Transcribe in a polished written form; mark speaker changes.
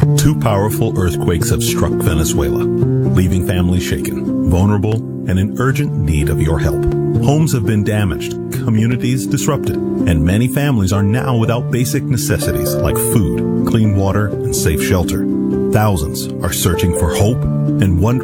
Speaker 1: Two powerful earthquakes have struck Venezuela, leaving families shaken, vulnerable, and in urgent need of your help. Homes have been damaged, communities disrupted, and many families are now without basic necessities like food, clean water, and safe shelter. Thousands are searching for hope and wondering